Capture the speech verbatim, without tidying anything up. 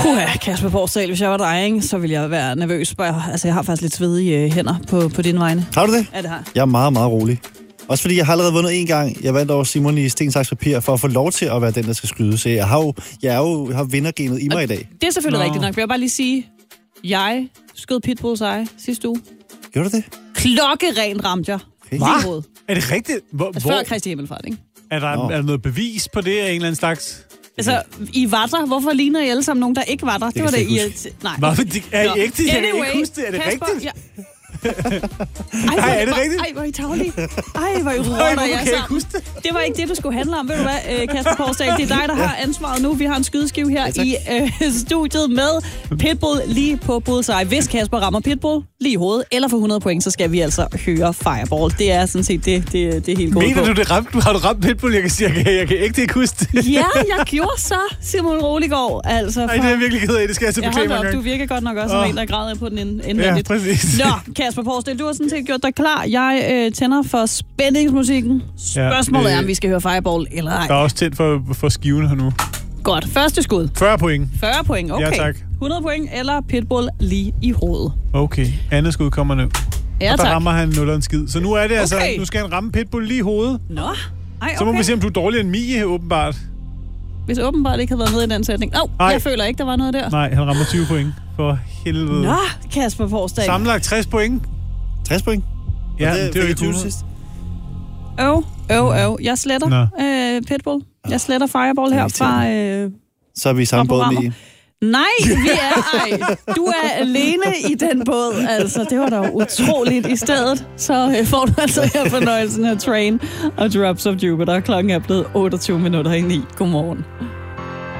Puh, Kasper Porsdal, hvis jeg var dig, ikke, så ville jeg være nervøs. Altså, jeg har faktisk lidt svedige hænder på, på dine vegne. Har du det? Ja, det har. Jeg er meget, meget rolig. Også fordi jeg har allerede vundet en gang. Jeg vandt over Simon i Sten, Saks, Papir for at få lov til at være den, der skal skyde. Så jeg har jo, jeg er jo, jeg har vindergenet i mig og i dag. Det er selvfølgelig Nå. rigtigt nok. Vil jeg bare lige sige, jeg skød Pitbulls eye sidste uge. Gjorde du det? Klokkeren ramte jeg. Okay. Hvad? Er det rigtigt? Hvor, Altså, hvor? før Kristi Himmelfart, ikke? Er der, er der noget bevis på det af en eller anden slags? Altså, I var der. Hvorfor ligner I alle sammen nogen, der ikke var der? Det, det var kan det, jeg I... ikke Nej. Hvad, det, er I ægte? Jeg kan Anyway, ikke huske det. Er det Kasper, rigtigt? Ja. Ej, Nej, er det hvor, rigtigt? Ej, hvor er I tavlige. Ej, hvor er I Ej, roder, hvorfor jeg kan jeg ikke sammen. huske det? Det var ikke det, du skulle handle om. Ved du hvad, øh, Kasper Porsdal? Det er dig, der har ansvaret nu. Vi har en skydeskive her Ja, i øh, studiet med Pitbull lige på bullseye. Hvis Kasper rammer Pitbull lige i hovedet, eller for hundrede point, så skal vi altså høre Fireball. Det er sådan set det, det, det er helt godt Mener på. du det ramt? Har du ramt Pitbull? Jeg kan sige, jeg kan, jeg kan ikke ikke huske det. Ja, jeg gjorde så, Simon Roligård. Altså, Nej, det er jeg virkelig ked af. Det skal jeg så jeg beklage holdt mig op, du gang. virker godt nok også som Åh. en, der græder på den ind- Ja, indvendigt. præcis. Nå, Kasper Porsdal, du har sådan set gjort dig klar. Jeg øh, tænder for spændingsmusikken. Spørgsmålet Ja, er, øh, om vi skal høre Fireball eller ej. Der er også tændt for, for skiven her nu. Godt. Første skud. fyrre point. fyrre point, okay. Ja, tak. hundrede point eller Pitbull lige i hovedet. Okay. Andet skud kommer nu. Ja, Og der tak. rammer han nul og en skid. Så nu er det altså, Okay. nu skal han ramme Pitbull lige i hovedet. Nå, ej, okay. Så må vi se, om du er dårligere end Mie, åbenbart. Hvis åbenbart ikke havde været med i den sætning. Åh, oh, Ej. jeg føler ikke, der var noget der. Nej, han rammer tyve point. For helvede. Nå, Kasper Porsdal. Sammenlagt tres point. tres point. Ja, Og det, det er jo fik jeg ikke tyve hundrede. sidst. Øv, øv, øv. Jeg sletter Nå. øh, Pitbull. Jeg sletter Fireball her fra... Øh, Så er vi i samme Fra båd programmer. lige. Nej, vi er ej. Du er alene i den båd. Altså, det var da utroligt. I stedet så øh, får du altså her fornøjelsen af Train og Drops of Jupiter. Klokken er blevet otteogtyve minutter i ni. Godmorgen.